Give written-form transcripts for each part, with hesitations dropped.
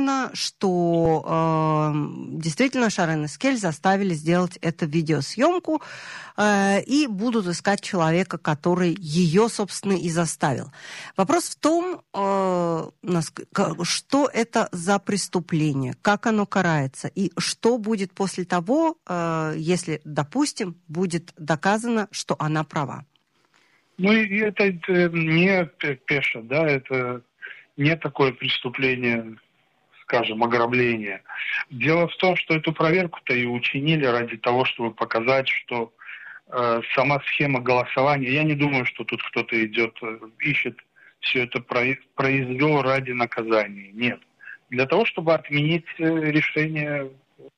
установлено, что действительно Шарен Эскель заставили сделать эту видеосъемку и будут искать человека, который ее, собственно, и заставил. Вопрос в том, что это за преступление, как оно карается, и что будет после того, если, допустим, будет доказано, что она права. Ну, и это не пеша, да, это не такое преступление, скажем, ограбление. Дело в том, что эту проверку-то и учинили ради того, чтобы показать, что сама схема голосования, я не думаю, что тут кто-то идет, ищет все это произвел ради наказания. Нет. Для того, чтобы отменить решение,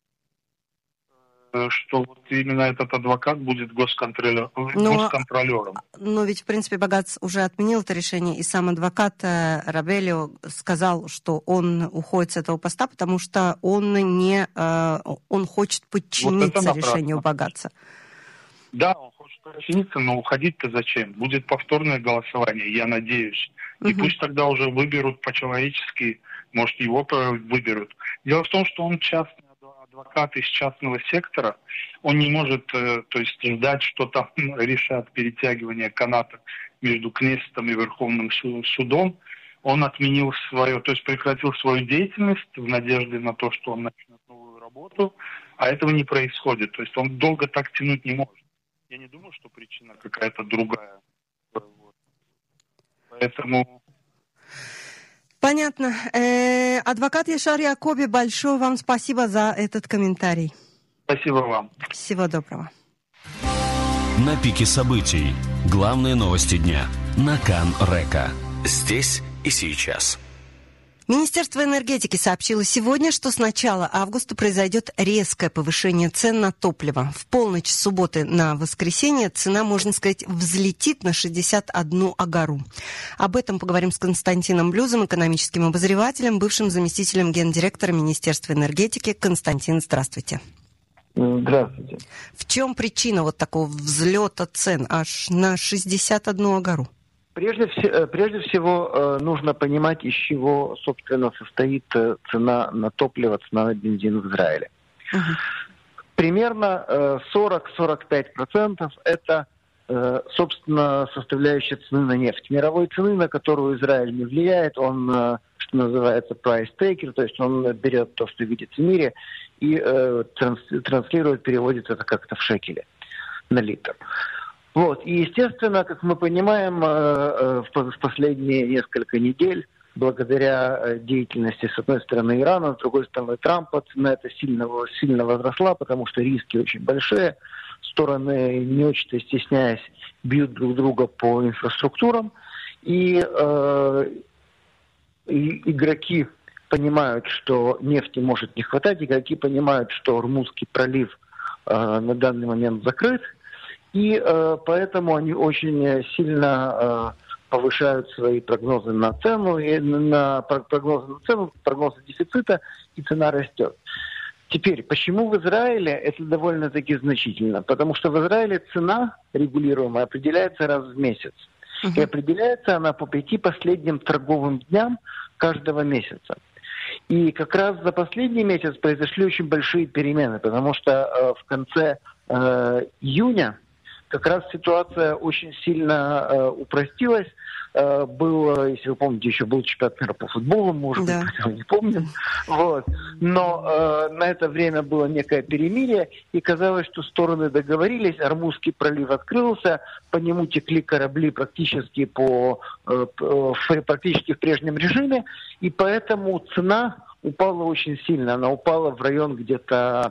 что вот именно этот адвокат будет госконтролером. Но ведь, в принципе, Багац уже отменил это решение, и сам адвокат Рабелио сказал, что он уходит с этого поста, потому что он хочет подчиниться решению Багаца. Да, он хочет подчиниться, но уходить-то зачем? Будет повторное голосование, я надеюсь. И пусть тогда уже выберут по-человечески, может, его выберут. Дело в том, что он частный адвокат из частного сектора, он не может, то есть, ждать, что там решат перетягивание каната между Кнессетом и Верховным судом. Он отменил то есть прекратил свою деятельность в надежде на то, что он начнет новую работу, а этого не происходит. То есть он долго так тянуть не может. Я не думаю, что причина какая-то другая. Поэтому... Понятно. Адвокат Яшар Якоби, большое вам спасибо за этот комментарий. Спасибо вам. Всего доброго. На пике событий. Главные новости дня. На Кан-Река. Здесь и сейчас. Министерство энергетики сообщило сегодня, что с начала августа произойдет резкое повышение цен на топливо. В полночь с субботы на воскресенье цена, можно сказать, взлетит на 61 агару. Об этом поговорим с Константином Блюзом, экономическим обозревателем, бывшим заместителем гендиректора Министерства энергетики. Константин, здравствуйте. Здравствуйте. В чем причина вот такого взлета цен аж на 61 агару? Прежде всего, нужно понимать, из чего, собственно, состоит цена на топливо, цена на бензин в Израиле. Примерно 40-45% это, собственно, составляющая цены на нефть. Мировой цены, на которую Израиль не влияет, он, что называется, price taker, то есть он берет то, что видится в мире, и транслирует, переводит это как-то в шекели на литр. Вот. И, естественно, как мы понимаем, в последние несколько недель, благодаря деятельности, с одной стороны, Ирана, с другой стороны, Трампа, цена эта сильно возросла, потому что риски очень большие. Стороны, не очень-то стесняясь, бьют друг друга по инфраструктурам. И игроки понимают, что нефти может не хватать, игроки понимают, что Ормузский пролив на данный момент закрыт. И поэтому они очень сильно повышают свои прогнозы на цену, прогнозы дефицита, и цена растет. Теперь, почему в Израиле это довольно-таки значительно? Потому что в Израиле цена регулируемая определяется раз в месяц. И определяется она по 5 последним торговым дням каждого месяца. И как раз за последний месяц произошли очень большие перемены, потому что в конце июня как раз ситуация очень сильно упростилась. Был, если вы помните, еще был чемпионат мира по футболу, может быть, не помним. Вот. Но на это время было некое перемирие, и казалось, что стороны договорились, Ормузский пролив открылся, по нему текли корабли практически в прежнем режиме, и поэтому цена упала очень сильно. Она упала в район где-то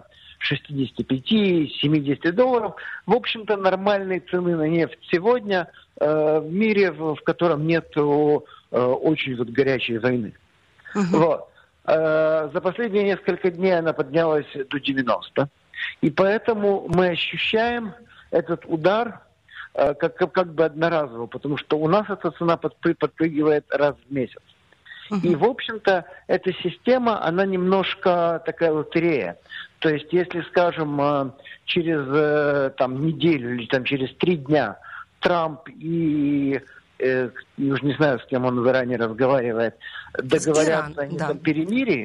65-70 долларов. В общем-то, нормальной цены на нефть сегодня в мире, в котором нет очень горячей войны. Вот. За последние несколько дней она поднялась до 90. И поэтому мы ощущаем этот удар как бы одноразово, потому что у нас эта цена подпрыгивает раз в месяц. И, в общем-то, эта система, она немножко такая лотерея. То есть, если, скажем, через неделю или через 3 дня Трамп и, я уже не знаю, с кем он заранее разговаривает, договорятся о этом перемирии,